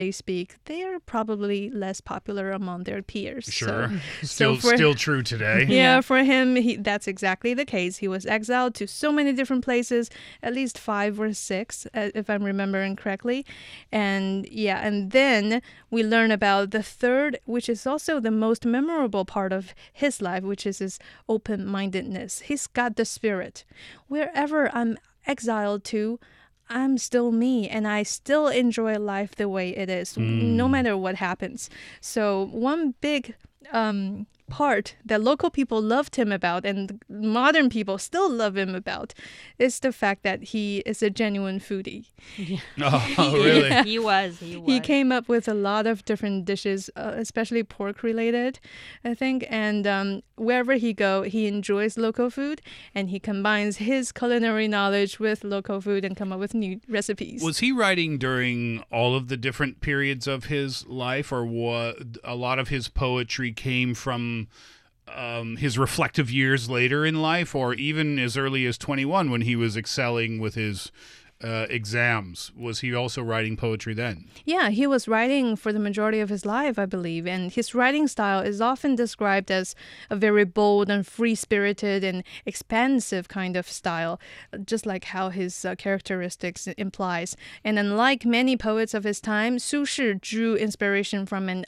they speak, they are probably less popular among their peers. Sure. So Still true today. Yeah, for him, that's exactly the case. He was exiled to so many different places, at least 5 or 6, if I'm remembering correctly. And then we learn about the third, which is also the most memorable part of his life, which is his open-mindedness. He's got the spirit. Wherever I'm exiled to, I'm still me, and I still enjoy life the way it is, no matter what happens. So one big part that local people loved him about and modern people still love him about is the fact that he is a genuine foodie. Yeah. Oh, really? Yeah. He was. He came up with a lot of different dishes, especially pork related, I think. And wherever he go, he enjoys local food, and he combines his culinary knowledge with local food and come up with new recipes. Was he writing during all of the different periods of his life, or what? A lot of his poetry came from his reflective years later in life, or even as early as 21 when he was excelling with his exams? Was he also writing poetry then? Yeah, he was writing for the majority of his life, I believe, and his writing style is often described as a very bold and free-spirited and expansive kind of style, just like how his characteristics implies. And unlike many poets of his time, Su Shi drew inspiration from an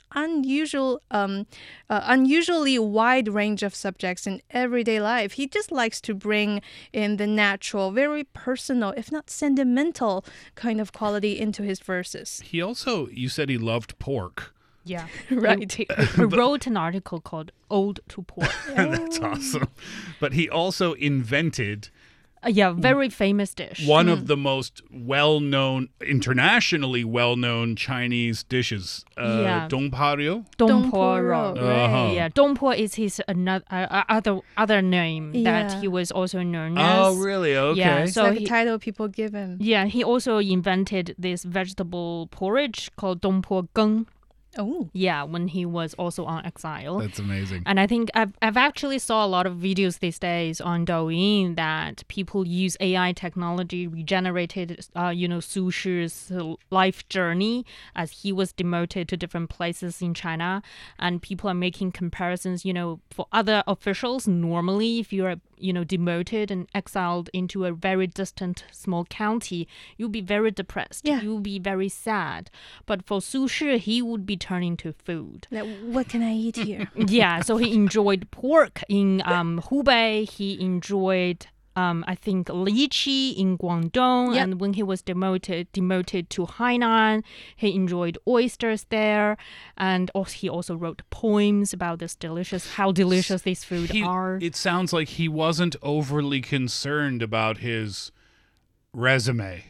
unusually wide range of subjects in everyday life. He just likes to bring in the natural, very personal, if not sentimental kind of quality into his verses. He also, you said he loved pork. Yeah. Right. He wrote an article called Ode to Pork. That's awesome. But he also invented Very famous dish. one of the most internationally well-known Chinese dishes, Dongpa Ryu. Dongpo Ro, right. Yeah, Dongpo is his other name that he was also known as. Oh, really? Okay. Yeah, It's so like a title people give him. yeah, he also invented this vegetable porridge called Dongpo Geng. Oh. Yeah, when he was also on exile. That's amazing. And I think I've actually saw a lot of videos these days on Douyin that people use AI technology regenerated, Su Shi's life journey as he was demoted to different places in China. And people are making comparisons, for other officials. Normally, if you are, demoted and exiled into a very distant small county, you'll be very depressed. Yeah. You'll be very sad. But for Su Shi, he would be turning to food. Like, what can I eat here? Yeah, so he enjoyed pork in Hubei. He enjoyed, I think, lychee in Guangdong. Yep. And when he was demoted to Hainan, he enjoyed oysters there. And he also wrote poems about how delicious these food are. It sounds like he wasn't overly concerned about his resume.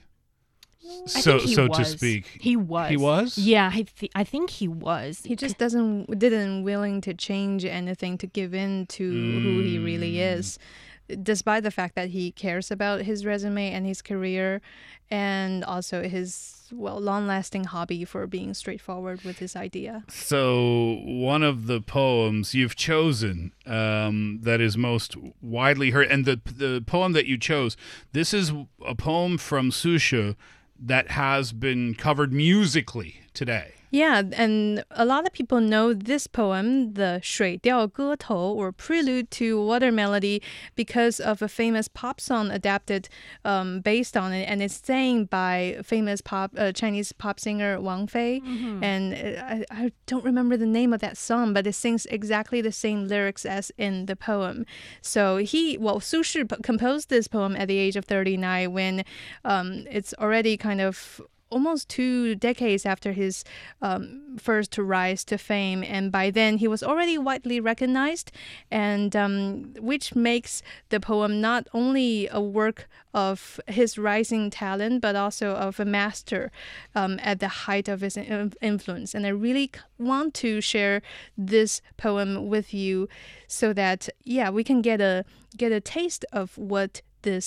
So to speak. He was. He was? Yeah, I think he was. He just didn't willing to change anything to give in to who he really is, despite the fact that he cares about his resume and his career, and also his long-lasting hobby for being straightforward with his idea. So one of the poems you've chosen that is most widely heard, and the poem that you chose, this is a poem from Su Shi that has been covered musically today. Yeah, and a lot of people know this poem, the 水调歌头, or prelude to water melody, because of a famous pop song adapted based on it, and it's sang by famous Chinese pop singer Wang Fei. Mm-hmm. And I don't remember the name of that song, but it sings exactly the same lyrics as in the poem. So Su Shi composed this poem at the age of 39 when it's already kind of almost 2 decades after his first rise to fame, and by then he was already widely recognized, and which makes the poem not only a work of his rising talent, but also of a master at the height of his influence. And I really want to share this poem with you so that we can get a taste of what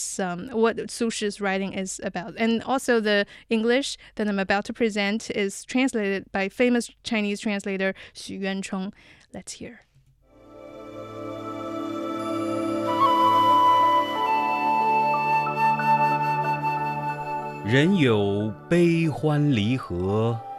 Su Shi's writing is about. And also the English that I'm about to present is translated by famous Chinese translator Xu Yuanchong. Let's hear. 人有悲欢离合，